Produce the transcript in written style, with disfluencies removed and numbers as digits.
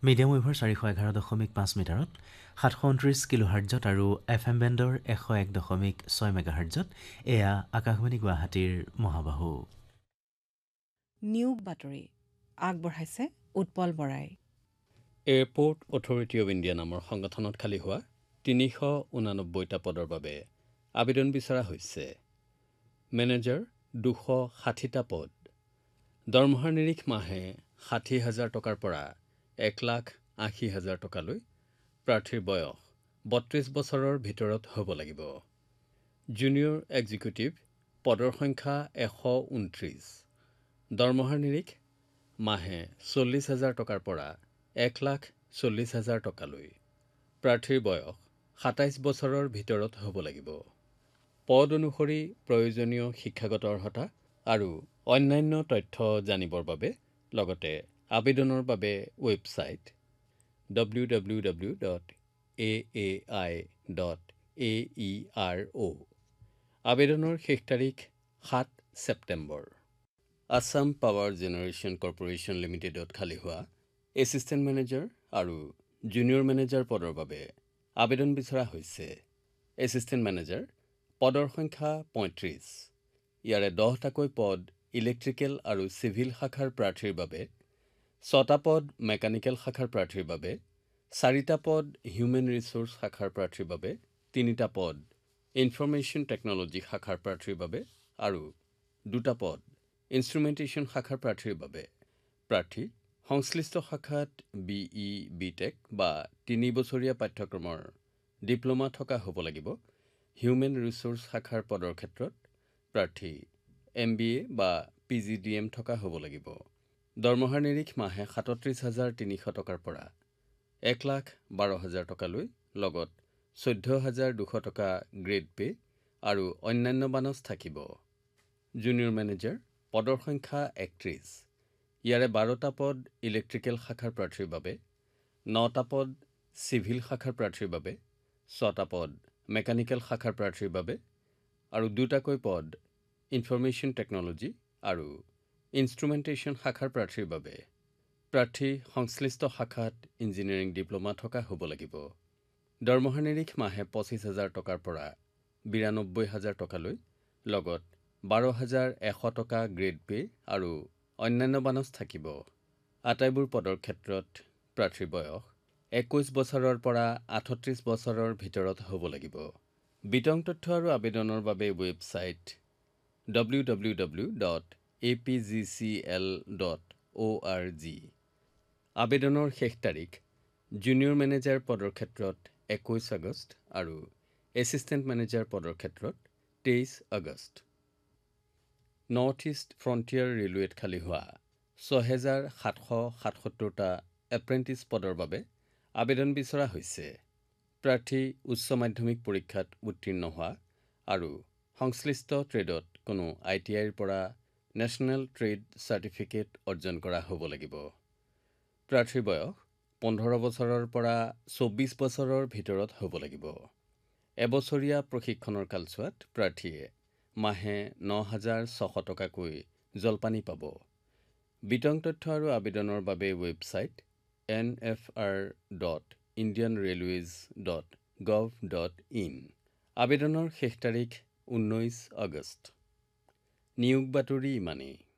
Medium ৱেভৰ 411.5 মিটাৰত 729 কিলোহাৰ্টজত আৰু FM বেণ্ডৰ 101.6 মেগাহাৰ্টজত এয়া আকাশবাণী গুৱাহাটীৰ মহাবাহু। নিয়োগ বাতৰি আগবঢ়াইছে উৎপল বৰাই। এয়াৰপৰ্ট অথৰিটি অৱ ইণ্ডিয়া নামৰ সংগঠনত খালী হোৱা 389টা পদৰ বাবে আবেদন বিচৰা হৈছে। মেনেজাৰ 260টা পদ। দৰমহাৰ নিৰিখ মাহে 60,000 টকাৰ পৰা 1,80,000 টকালৈ। প্ৰাৰ্থীৰ বয়স 32 বছৰৰ ভিতৰত হ'ব লাগিব। জুনিয়ৰ এক্সিকিউটিভ পদৰ সংখ্যা 129। দৰমহাৰ নিৰিখ মাহে 40,000 টকাৰ পৰা 1,40,000 টকালৈ। প্ৰাৰ্থীৰ বয়স 27 বছৰৰ ভিতৰত হ'ব লাগিব। পদ অনুসৰি প্ৰয়োজনীয় শিক্ষাগত অৰ্হতা আৰু অন্যান্য তথ্য জানিবৰ বাবে লগতে আবেদনৰ বাবে ৱেবছাইট www.aai.aero। আবেদনৰ শেষ তাৰিখ 7 September. Assam power generation corporation লিমিটেডত খালী হোৱা এছিষ্টেণ্ট মেনেজাৰ আৰু জুনিয়ৰ মেনেজাৰ পদৰ বাবে আবেদন বিচৰা হৈছে। এছিষ্টেণ্ট মেনেজাৰ পদৰ সংখ্যা 35। ইয়াৰে 10টাকৈ পদ ইলেক্ট্ৰিকেল আৰু চিভিল শাখাৰ প্ৰাৰ্থীৰ বাবে, 6টা পদ মেকানিকেল শাখাৰ প্ৰাৰ্থীৰ বাবে, 4টা পদ হিউমেন ৰিচোৰ্চ শাখাৰ প্ৰাৰ্থীৰ বাবে, 3টা পদ ইনফৰমেশ্যন টেকন'লজি শাখাৰ প্ৰাৰ্থীৰ বাবে আৰু 2টা পদ ইনষ্ট্ৰুমেণ্টেশ্যন শাখাৰ প্ৰাৰ্থীৰ বাবে। প্ৰাৰ্থী সংশ্লিষ্ট শাখাত BE BTech বা 3 বছৰীয়া পাঠ্যক্ৰমৰ ডিপ্ল'মা থকা হ'ব লাগিব। হিউমেন ৰিচোৰ্চ শাখাৰ পদৰ ক্ষেত্ৰত প্ৰাৰ্থী MBA বা PGDM থকা হ'ব লাগিব। দৰমহাৰ নিৰিখ মাহে 37,300 টকাৰ পৰা 1,12,000 টকালৈ, লগত 14,200 টকা গ্ৰেড পে আৰু অন্যান্য বানচ থাকিব। জুনিয়ৰ মেনেজাৰ পদৰ সংখ্যা 31। ইয়াৰে 12টা পদ ইলেক্ট্ৰিকেল শাখাৰ প্ৰাৰ্থীৰ বাবে, 9টা পদ চিভিল শাখাৰ প্ৰাৰ্থীৰ বাবে, 6টা পদ মেকানিকেল শাখাৰ প্ৰাৰ্থীৰ বাবে আৰু 2টাকৈ পদ ইনফৰমেশ্যন টেকন'লজি আৰু ইনষ্ট্ৰুমেণ্টেশ্যন শাখাৰ প্ৰাৰ্থীৰ বাবে। প্ৰাৰ্থী সংশ্লিষ্ট শাখাত ইঞ্জিনিয়াৰিং ডিপ্ল'মা থকা হ'ব লাগিব। দৰমহাৰ নিৰিখ মাহে 25,000 টকাৰ পৰা 92,000 টকালৈ, লগত 12,100 টকা গ্ৰেড পে আৰু অন্যান্য বানচ থাকিব। আটাইবোৰ পদৰ ক্ষেত্ৰত প্ৰাৰ্থীৰ বয়স 21 বছৰৰ পৰা 38 বছৰৰ ভিতৰত হ'ব লাগিব। বিতং তথ্য আৰু আবেদনৰ বাবে ৱেবছাইট www.apgcl.org। আবেদনৰ শেষ তাৰিখ জুনিয়ৰ মেনেজাৰ পদৰ ক্ষেত্ৰত 21 আগষ্ট আৰু এছিষ্টেণ্ট মেনেজাৰ পদৰ ক্ষেত্ৰত 23 আগষ্ট। নৰ্থ ইষ্ট ফ্ৰণ্টিয়াৰ ৰেলৱেত খালী হোৱা 6,777টা এপ্ৰেণ্টিছ পদৰ বাবে আবেদন বিচৰা হৈছে। প্ৰাৰ্থী উচ্চ মাধ্যমিক পৰীক্ষাত উত্তীৰ্ণ হোৱা আৰু সংশ্লিষ্ট ট্ৰেডত কোনো ITIৰ পৰা নেশ্যনেল ট্ৰেড চাৰ্টিফিকেট অৰ্জন কৰা হ'ব লাগিব। প্ৰাৰ্থীৰ বয়স 15 বছৰৰ পৰা 24 বছৰৰ ভিতৰত হ'ব লাগিব। এবছৰীয়া প্ৰশিক্ষণৰ কালছোৱাত প্ৰাৰ্থীয়ে মাহে 9,600 টকাকৈ জলপানি পাব। বিতং তথ্য আৰু আবেদনৰ বাবে ৱেবছাইট nfr.indianrailways.gov.in। আবেদনৰ শেষ তাৰিখ 19 আগষ্ট। নিয়োগ বাতৰি ইমানেই।